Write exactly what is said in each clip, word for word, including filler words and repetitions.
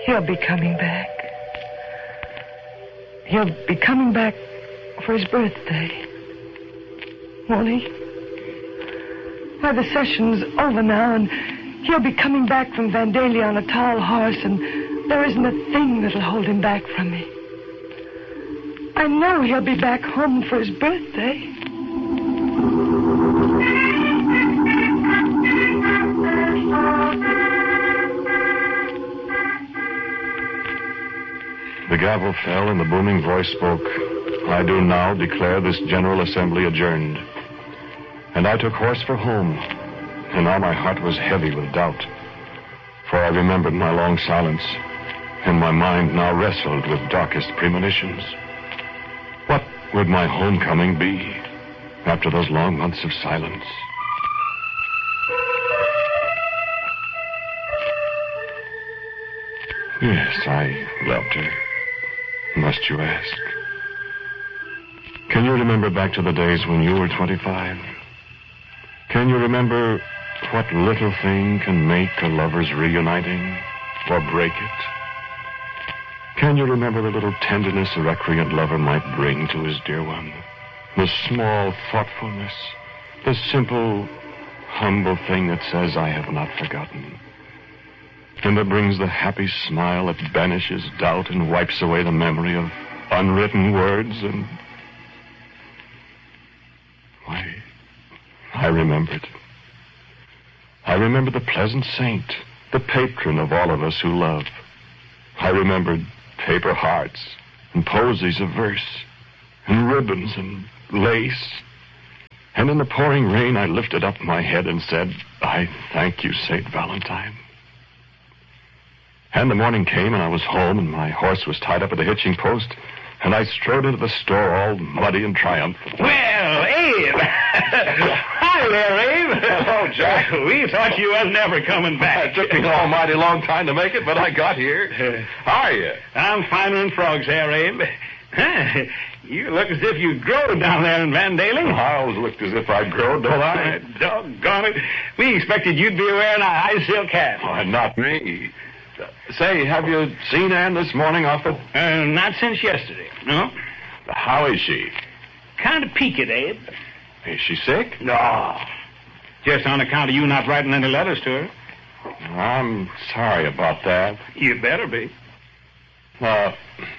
He'll be coming back. He'll be coming back for his birthday. Won't he? Why, the session's over now, and he'll be coming back from Vandalia on a tall horse, and there isn't a thing that'll hold him back from me. I know he'll be back home for his birthday. The gavel fell and the booming voice spoke. I do now declare this General Assembly adjourned. And I took horse for home, and now my heart was heavy with doubt. For I remembered my long silence, and my mind now wrestled with darkest premonitions. What would my homecoming be after those long months of silence? Yes, I loved her. Must you ask? Can you remember back to the days when you were twenty-five? Can you remember what little thing can make a lover's reuniting or break it? Can you remember the little tenderness a recreant lover might bring to his dear one? The small thoughtfulness, the simple, humble thing that says, I have not forgotten. And that brings the happy smile that banishes doubt and wipes away the memory of unwritten words and... Why, I remembered. I remembered the pleasant saint, the patron of all of us who love. I remembered paper hearts and posies of verse and ribbons and lace. And in the pouring rain, I lifted up my head and said, I thank you, Saint Valentine. And the morning came, and I was home, and my horse was tied up at the hitching post, and I strode into the store all muddy and triumphant. Well, Abe! Hi there, Abe! Hello, Jack. We thought you was never coming back. It took me an almighty long time to make it, but I got here. How are you? I'm finer than frogs there, Abe. Huh, you look as if you growed down there in Vandalia. I always looked as if I'd grown, don't I? Doggone it. We expected you'd be wearing a high silk hat. Oh, not me. Say, have you seen Ann this morning, often? Uh, not since yesterday, no. How is she? Kind of peaked, Abe. Is she sick? No. Just on account of you not writing any letters to her. I'm sorry about that. You better be. Uh,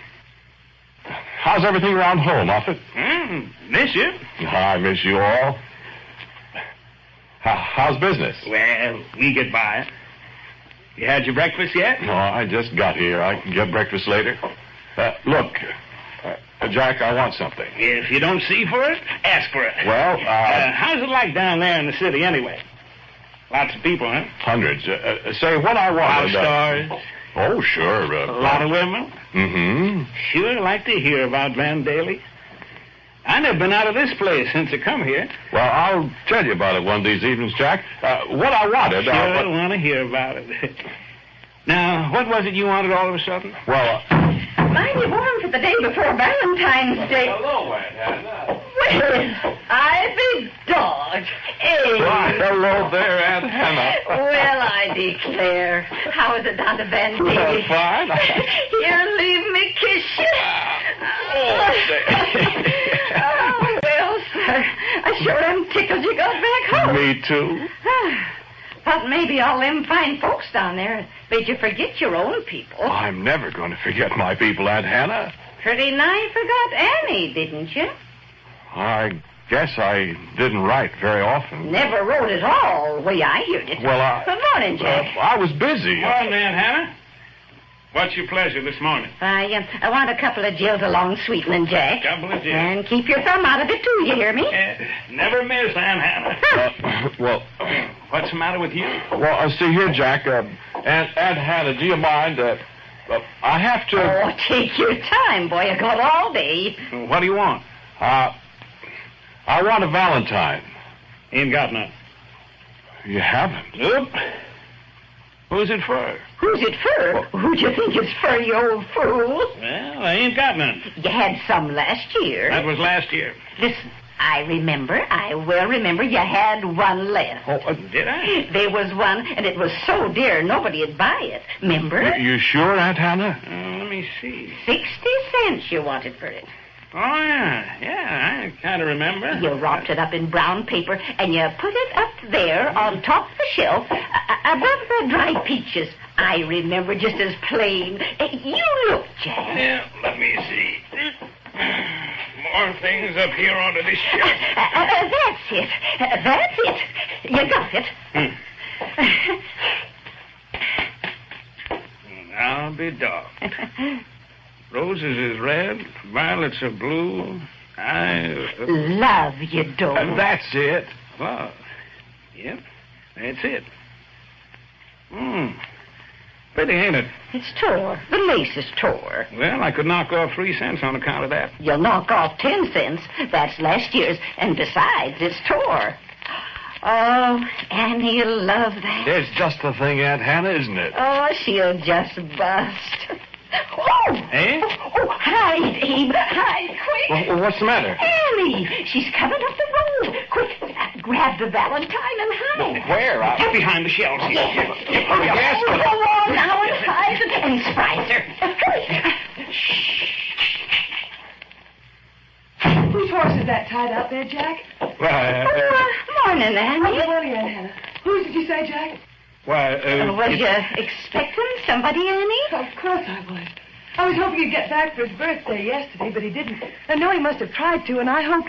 how's everything around home, Offutt? Mm, miss you. I miss you all. How, how's business? Well, we get by. You had your breakfast yet? No, I just got here. I can get breakfast later. Uh, look, uh, Jack, I want something. If you don't see for it, ask for it. Well, uh... uh how's it like down there in the city, anyway? Lots of people, huh? Hundreds. Uh, uh, say, what I want... Pop stars? Uh, oh, sure. Uh, a lot of women? Mm-hmm. Sure like to hear about Vandalia. I never been out of this place since I come here. Well, I'll tell you about it one of these evenings, Jack. Uh, what I wanted... Sure uh, what... want to hear about it. Now, what was it you wanted all of a sudden? Well... Uh... Mighty warm for the day before Valentine's Day. Hello, Aunt Hannah. Well, I be dog. Hey. Why, hello there, Aunt Hannah. Well, I declare. How is it down to Vandalia? Well, fine. Here, leave me kiss you. Oh, oh, well, sir, I sure am tickled you got back home. Me too. Thought maybe all them fine folks down there made you forget your own people. I'm never going to forget my people, Aunt Hannah. Pretty nigh forgot Annie, didn't you? I guess I didn't write very often. Never wrote at all, the way I heard it. Well, I... Good morning, Jack. Uh, I was busy. Morning, Aunt Hannah. What's your pleasure this morning? I, uh, I want a couple of Jills along sweetening, Jack. Couple of Jills. And keep your thumb out of it, too, you hear me? Uh, never miss, Aunt Hannah. Uh, well... What's the matter with you? Well, uh, see here, Jack. Uh, Aunt, Aunt Hannah, do you mind? Uh, uh, I have to... Oh, take your time, boy. You got all day. What do you want? Uh, I want a Valentine. Ain't got none. You haven't? Nope. Who's it for? Who's it for? Well, who do you think it's for, you old fool? Well, I ain't got none. You had some last year. That was last year. Listen, I remember. I well remember you had one left. Oh, uh, did I? There was one, and it was so dear nobody'd buy it. Remember? You sure, Aunt Hannah? Uh, let me see. Sixty cents you wanted for it. Oh, yeah. Yeah, I kind of remember. You wrapped it up in brown paper, and you put it up there on top of the shelf uh, above the dried peaches. I remember just as plain. Uh, you look, Jack. Yeah, let me see. More things up here onto this shelf. Uh, uh, that's it. Uh, that's it. You got it. Hmm. I'll be dogged. Roses is red, violets are blue. I... Uh, Love you, don't. Uh, that's it. Well, yep, that's it. Hmm. Pretty, ain't it? It's tore. The lace is tore. Well, I could knock off three cents on account of that. You'll knock off ten cents. That's last year's. And besides, it's tore. Oh, Annie'll love that. It's just the thing, Aunt Hannah, isn't it? Oh, she'll just bust. Oh! Eh? Oh, hide, Abe. Hide, quick. Well, what's the matter? Annie, she's coming up the road. Quick, uh, grab the valentine and hide. Where? I... Get behind the shelves here. Hurry, yes. Oh, go on now and hide and surprise her. Hurry. Whose horse is that tied out there, Jack? Why, Oh, uh, uh, morning, Annie. Oh, good morning, Aunt Hannah. Whose did you say, Jack? why, uh... Was it- you expecting somebody, Annie? Of course I was. I was hoping he'd get back for his birthday yesterday, but he didn't. I know he must have tried to, and I hoped...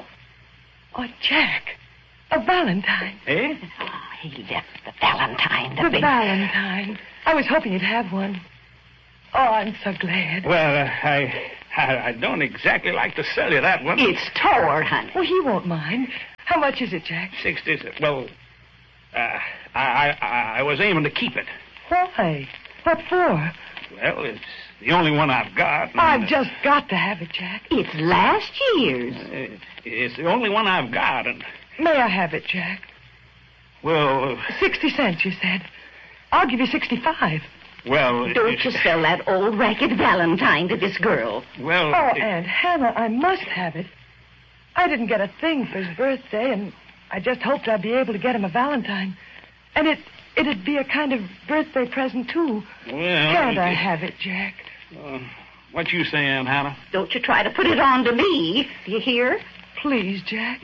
Oh, Jack, a valentine. Eh? Oh, he left the valentine. The, The big... valentine. I was hoping you'd have one. Oh, I'm so glad. Well, uh, I, I I don't exactly like to sell you that one. It's tore, honey. Well, he won't mind. How much is it, Jack? Sixty. Well, uh, I, I I was aiming to keep it. Why? What for? Well, it's the only one I've got. and, I've uh, just got to have it, Jack. It's last year's. uh, It's the only one I've got, and May I have it, Jack? well, uh, Sixty cents, you said. I'll give you sixty-five. well, Don't it's- you sell that old ragged valentine to this girl. Well, Oh, it- Aunt Hannah, I must have it. I didn't get a thing for his birthday, and I just hoped I'd be able to get him a valentine. And it, it'd be a kind of birthday present, too. well, Can't I it- have it, Jack? Uh, what you say, Aunt Hannah? Don't you try to put it on to me. Do you hear? Please, Jack. Uh,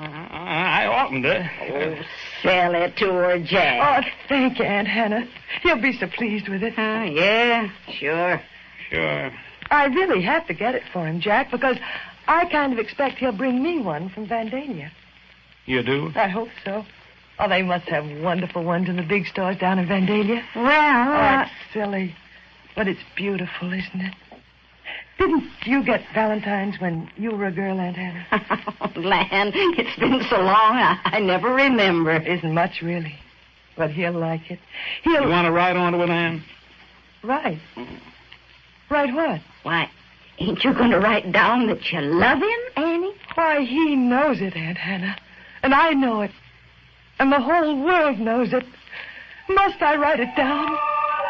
I oughtn't to. Oh, sell it to her, Jack. Oh, thank you, Aunt Hannah. He'll be so pleased with it. Oh, yeah, sure. Sure. I really have to get it for him, Jack, because I kind of expect he'll bring me one from Vandalia. You do? I hope so. Oh, they must have wonderful ones in the big stores down in Vandalia. Well, Oh, uh, it's silly. But it's beautiful, isn't it? Didn't you get Valentine's when you were a girl, Aunt Hannah? oh, land, it's been so long, I, I never remember. Isn't much, really. But he'll like it. He'll... You want to ride onto it, Ann? Right. Right what? Why, ain't you going to write down that you love him, Annie? Why, he knows it, Aunt Hannah. And I know it. And the whole world knows it. Must I write it down?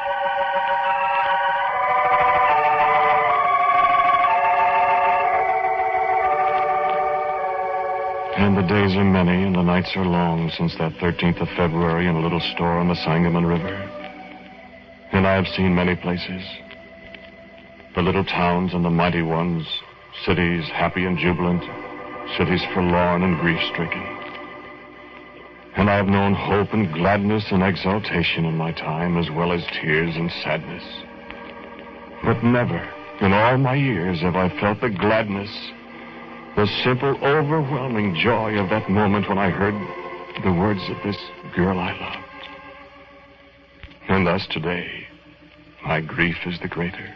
And the days are many and the nights are long since that thirteenth of February in a little store on the Sangamon River. And I have seen many places. The little towns and the mighty ones, cities happy and jubilant, cities forlorn and grief-stricken. And I have known hope and gladness and exultation in my time, as well as tears and sadness. But never, in all my years, have I felt the gladness, the simple, overwhelming joy of that moment when I heard the words of this girl I loved. And thus today, my grief is the greater.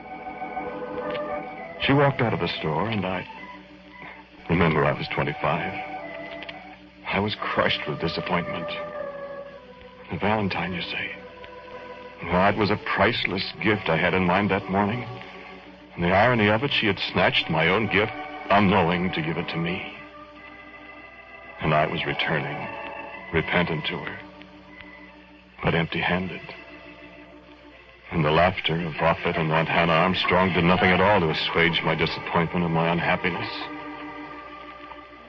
She walked out of the store, and I... Remember, I was twenty-five. I was crushed with disappointment. The Valentine, you say? Well, it was a priceless gift I had in mind that morning. And the irony of it, she had snatched my own gift, unknowing to give it to me. And I was returning, repentant to her, but empty-handed. And the laughter of Offit and Aunt Hannah Armstrong did nothing at all to assuage my disappointment and my unhappiness.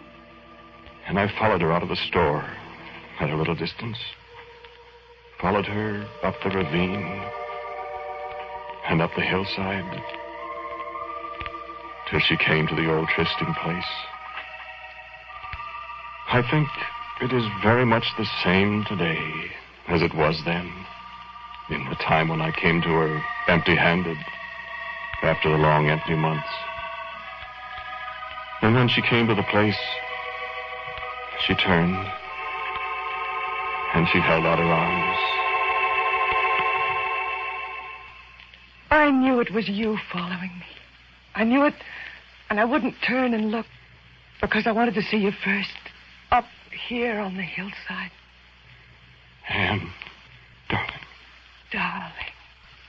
And I followed her out of the store at a little distance. Followed her up the ravine and up the hillside till she came to the old trysting place. I think it is very much the same today as it was then, in the time when I came to her empty-handed after the long empty months. And when she came to the place, she turned and she held out her arms. I knew it was you following me. I knew it, and I wouldn't turn and look because I wanted to see you first, up here on the hillside. Anne, darling. Darling.